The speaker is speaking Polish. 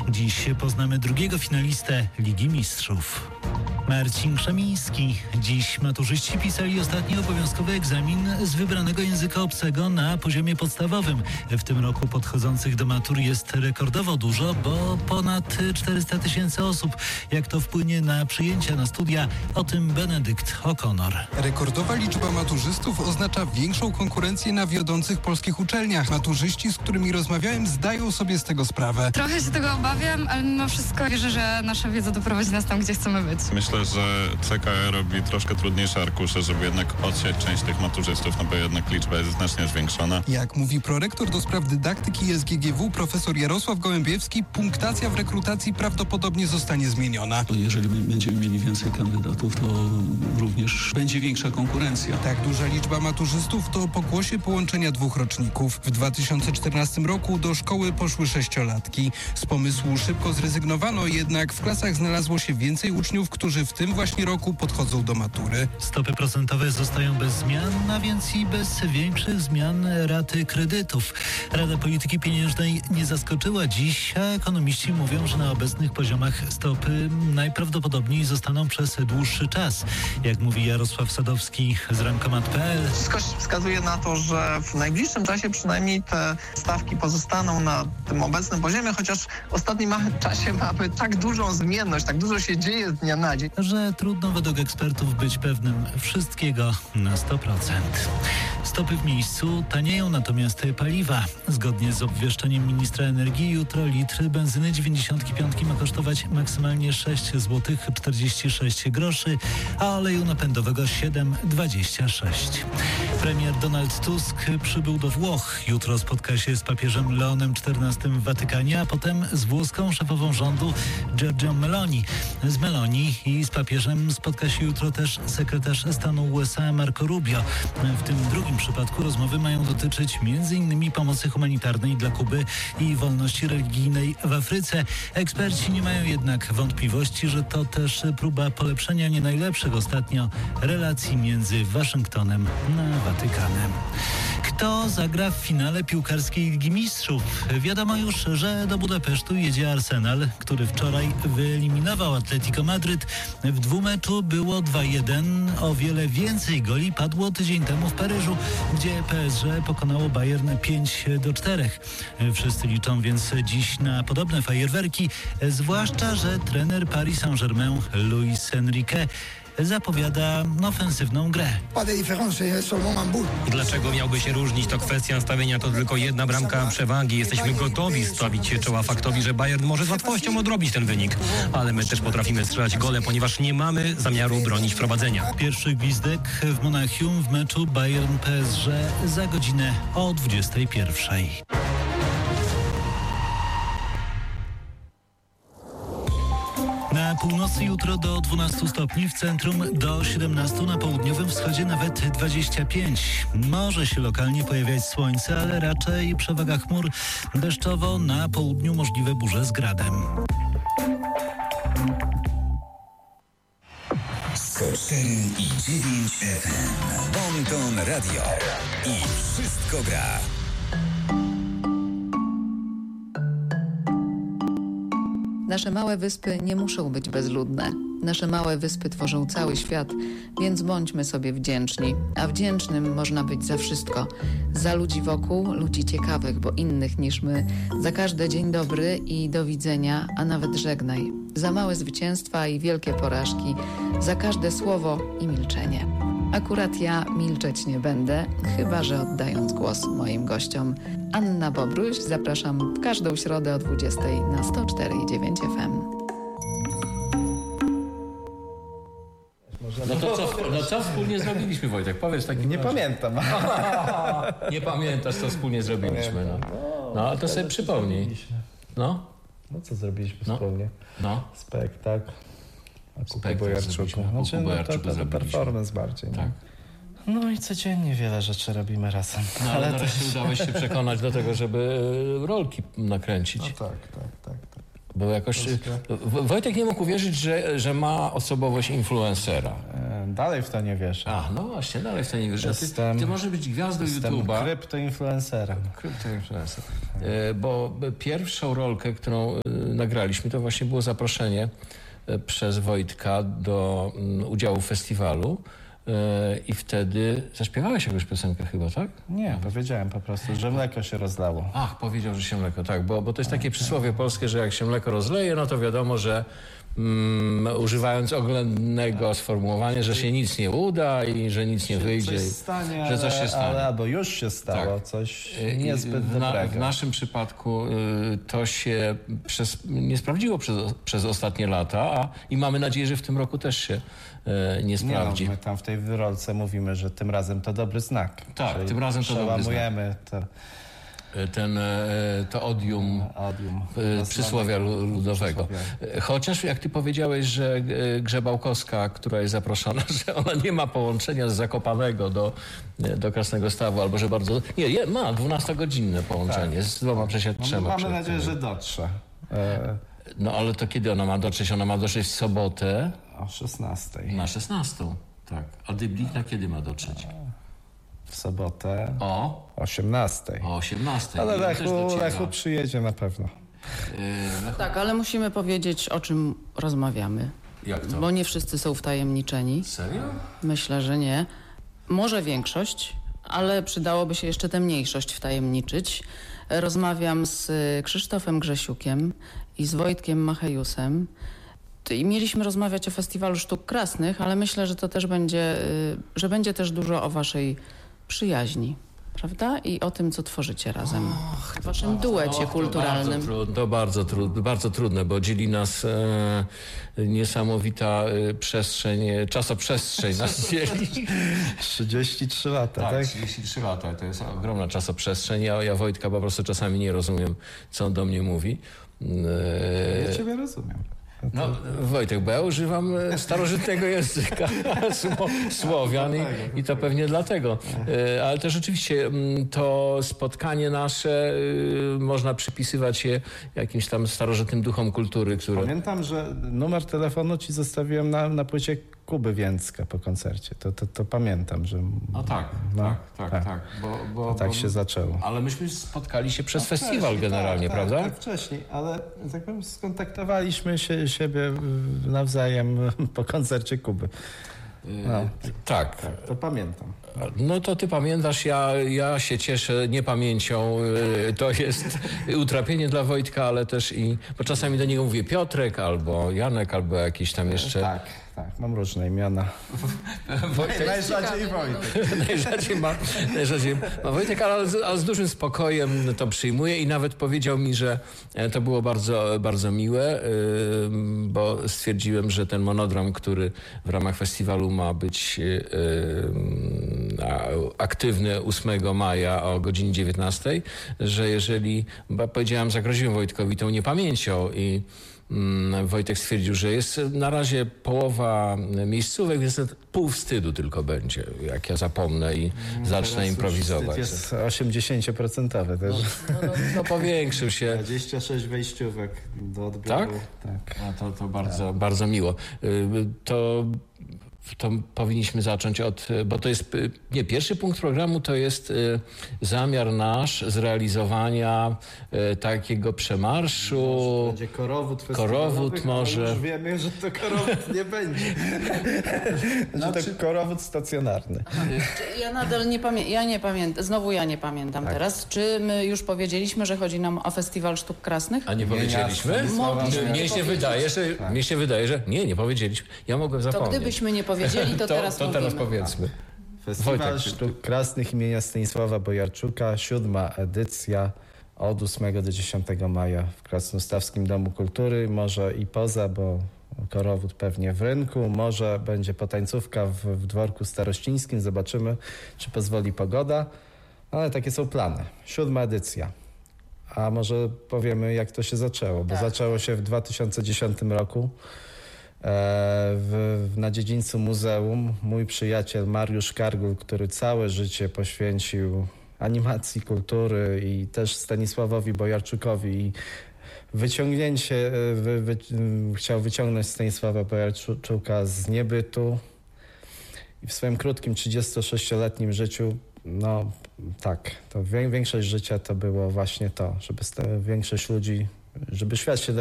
Dziś poznamy drugiego finalistę Ligi Mistrzów. Marcin Krzemiński. Dziś maturzyści pisali ostatni obowiązkowy egzamin z wybranego języka obcego na poziomie podstawowym. W tym roku podchodzących do matur jest rekordowo dużo, bo ponad 400 000 osób. Jak to wpłynie na przyjęcia na studia? O tym Benedykt O'Connor. Rekordowa liczba maturzystów oznacza większą konkurencję na wiodących polskich uczelniach. Maturzyści, z którymi rozmawiałem, zdają sobie z tego sprawę. Trochę się tego obawiam, ale mimo wszystko wierzę, że nasza wiedza doprowadzi nas tam, gdzie chcemy być. Myślę, że CKE robi troszkę trudniejsze arkusze, żeby jednak odsiać część tych maturzystów, no bo jednak liczba jest znacznie zwiększona. Jak mówi prorektor do spraw dydaktyki SGGW profesor Jarosław Gołębiewski, punktacja w rekrutacji prawdopodobnie zostanie zmieniona. Jeżeli będziemy mieli więcej kandydatów, to również będzie większa konkurencja. Tak duża liczba maturzystów to pokłosie połączenia dwóch roczników. W 2014 roku do szkoły poszły 6-latki. Z pomysłu szybko zrezygnowano, jednak w klasach znalazło się więcej uczniów, którzy w tym właśnie roku podchodzą do matury. Stopy procentowe zostają bez zmian, a więc i bez większych zmian raty kredytów. Rada Polityki Pieniężnej nie zaskoczyła dziś, a ekonomiści mówią, że na obecnych poziomach stopy najprawdopodobniej zostaną przez dłuższy czas. Jak mówi Jarosław Sadowski z Rankomat.pl. Wszystko wskazuje na to, że w najbliższym czasie przynajmniej te stawki pozostaną na tym obecnym poziomie, chociaż w ostatnim czasie mamy tak dużą zmienność, tak dużo się dzieje z dnia na dzień, że trudno według ekspertów być pewnym wszystkiego na 100%. Stopy w miejscu, tanieją natomiast paliwa. Zgodnie z obwieszczeniem ministra energii jutro litr benzyny 95 ma kosztować maksymalnie 6,46 zł, a oleju napędowego 7,26. Premier Donald Tusk przybył do Włoch. Jutro spotka się z papieżem Leonem XIV w Watykanie, a potem z włoską szefową rządu Giorgią Meloni. Z Meloni i z papieżem spotka się jutro też sekretarz stanu USA Marco Rubio. W tym drugim przypadku rozmowy mają dotyczyć m.in. pomocy humanitarnej dla Kuby i wolności religijnej w Afryce. Eksperci nie mają jednak wątpliwości, że to też próba polepszenia nie najlepszych ostatnio relacji między Waszyngtonem a Watykanem. Kto zagra w finale piłkarskiej Ligi Mistrzów? Wiadomo już, że do Budapesztu jedzie Arsenal, który wczoraj wyeliminował Atletico Madryt. W dwumeczu było 2-1. O wiele więcej goli padło tydzień temu w Paryżu, gdzie PSG pokonało Bayern 5-4. Wszyscy liczą więc dziś na podobne fajerwerki, zwłaszcza, że trener Paris Saint-Germain Luis Enrique zapowiada ofensywną grę. Dlaczego miałby się różnić? To kwestia nastawienia, to tylko jedna bramka przewagi. Jesteśmy gotowi stawić się czoła faktowi, że Bayern może z łatwością odrobić ten wynik. Ale my też potrafimy strzelać gole, ponieważ nie mamy zamiaru bronić prowadzenia. Pierwszy gwizdek w Monachium w meczu Bayern-PSG za godzinę o 21:00. Na północy jutro do 12 stopni, w centrum do 17, na południowym wschodzie nawet 25. Może się lokalnie pojawiać słońce, ale raczej przewaga chmur. Deszczowo, na południu możliwe burze z gradem. 104,9 FM. Bonton Radio. I wszystko gra. Nasze małe wyspy nie muszą być bezludne. Nasze małe wyspy tworzą cały świat, więc bądźmy sobie wdzięczni. A wdzięcznym można być za wszystko. Za ludzi wokół, ludzi ciekawych, bo innych niż my. Za każde dzień dobry i do widzenia, a nawet żegnaj. Za małe zwycięstwa i wielkie porażki. Za każde słowo i milczenie. Akurat ja milczeć nie będę, chyba że oddając głos moim gościom. Anna Bobruś, zapraszam w każdą środę o 20:00 na 104,9 FM. No co wspólnie zrobiliśmy, Wojtek? Powiedz taki. Nie pamiętam. Nie pamiętasz, co wspólnie zrobiliśmy. No to sobie przypomnij. No co zrobiliśmy wspólnie? Spektakl. To performance bardziej. Tak. No i codziennie wiele rzeczy robimy razem. No ale nareszcie udało się przekonać do tego, żeby rolki nakręcić. No tak. Bo jakoś Wojtek nie mógł uwierzyć, że ma osobowość influencera. dalej w to nie wierzę. No właśnie, dalej w to nie wierzę. Ty możesz być gwiazdą YouTube'a. Kryptoinfluencerem. Bo pierwszą rolkę, którą nagraliśmy, to właśnie było zaproszenie przez Wojtka do udziału w festiwalu. I wtedy zaśpiewałeś jakąś piosenkę chyba, tak? Nie, powiedziałem po prostu, że mleko się rozlało. Powiedział, że się mleko, tak, bo to jest takie przysłowie polskie, że jak się mleko rozleje, no to wiadomo, że używając oględnego sformułowania, że się nic nie uda i że nic nie wyjdzie. Że coś się stanie. Albo już się stało, coś niezbyt dobrego. W naszym przypadku to się nie sprawdziło przez ostatnie lata i mamy nadzieję, że w tym roku też się nie sprawdzi. My tam w tej rolce mówimy, że tym razem to dobry znak. Tak, tym razem to dobry znak. Przełamujemy to odium przysłowia ludowego. Chociaż jak ty powiedziałeś, że Grzebałkowska, która jest zaproszona, że ona nie ma połączenia z Zakopanego do Krasnego Stawu, albo że bardzo... Nie, ma 12-godzinne połączenie z 2 przesiadczami. Mamy nadzieję, że dotrze. Ale to kiedy ona ma dotrzeć? Ona ma dotrzeć w sobotę. O 16. Na 16, tak. A Dyblik na kiedy ma dotrzeć? W sobotę o 18. O 18. Ale Lechu przyjedzie na pewno. Tak, ale musimy powiedzieć, o czym rozmawiamy. Jak to? Bo nie wszyscy są wtajemniczeni. Serio? Myślę, że nie. Może większość, ale przydałoby się jeszcze tę mniejszość wtajemniczyć. Rozmawiam z Krzysztofem Grzesiukiem i z Wojtkiem Machejusem. I mieliśmy rozmawiać o Festiwalu Sztuk Krasnych, ale myślę, że to też będzie też dużo o waszej przyjaźni, prawda? I o tym, co tworzycie razem. W waszym duecie kulturalnym. To bardzo trudne, bo dzieli nas niesamowita czasoprzestrzeń nas dzieli. 33 lata, tak? 33 lata, to jest ogromna czasoprzestrzeń. Ja Wojtka po prostu czasami nie rozumiem, co on do mnie mówi. Ja ciebie rozumiem. Wojtek, bo ja używam starożytnego języka Słowian i to pewnie dlatego. Ale też rzeczywiście to spotkanie nasze można przypisywać je jakimś tam starożytnym duchom kultury, które... Pamiętam, że numer telefonu ci zostawiłem na płycie Kuby Więcka po koncercie. To pamiętam, że... Tak. Bo tak się zaczęło. Ale myśmy spotkali się przez festiwal generalnie, prawda? Tak, wcześniej, ale tak powiem, skontaktowaliśmy siebie nawzajem po koncercie Kuby. Tak. To pamiętam. No to ty pamiętasz, ja się cieszę niepamięcią. To jest utrapienie dla Wojtka, ale też bo czasami do niego mówię Piotrek, albo Janek, albo jakiś tam jeszcze... Tak, mam różne imiona. Najrzadziej Wojtek. Najrzadziej ma Wojtek, ale z dużym spokojem to przyjmuje i nawet powiedział mi, że to było bardzo, bardzo miłe, bo stwierdziłem, że ten monodram, który w ramach festiwalu ma być aktywny 8 maja o godzinie 19, że jeżeli, powiedziałem, zagroziłem Wojtkowi tą niepamięcią i Wojtek stwierdził, że jest na razie połowa miejscówek, więc pół wstydu tylko będzie, jak ja zapomnę i zacznę improwizować. Jest 80% też. No powiększył się. 26 wejściówek do odbioru. Tak. To bardzo, bardzo miło. To powinniśmy zacząć bo to jest, pierwszy punkt programu to jest zamiar nasz zrealizowania takiego przemarszu. Będzie korowód może. Już wiemy, że to korowód nie będzie. To korowód stacjonarny. Ja nadal nie pamiętam, znowu ja nie pamiętam teraz. Czy my już powiedzieliśmy, że chodzi nam o Festiwal Sztuk Krasnych? A nie powiedzieliśmy? Mnie się wydaje, że nie powiedzieliśmy. Ja mogłem zapomnieć. To gdybyśmy nie powiedzieli, to teraz mówimy. Teraz powiedzmy. Festiwal Sztuk Krasnych imienia Stanisława Bojarczuka, 7. edycja od 8 do 10 maja w Krasnostawskim Domu Kultury. Może i poza, bo korowód pewnie w rynku. Może będzie potańcówka w dworku starościńskim. Zobaczymy, czy pozwoli pogoda. Ale takie są plany. 7. edycja. A może powiemy, jak to się zaczęło, bo zaczęło się w 2010 roku. Na dziedzińcu muzeum mój przyjaciel Mariusz Kargul, który całe życie poświęcił animacji kultury i też Stanisławowi Bojarczukowi i chciał wyciągnąć Stanisława Bojarczuka z niebytu. I w swoim krótkim 36-letnim życiu, no tak, to większość życia to było właśnie to, żeby większość ludzi, żeby świat się